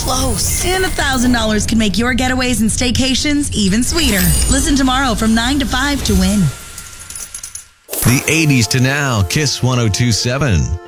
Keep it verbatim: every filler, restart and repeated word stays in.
close. And one thousand dollars can make your getaways and staycations even sweeter. Listen tomorrow from nine to five to win. The eighties to now, Kiss one oh two point seven.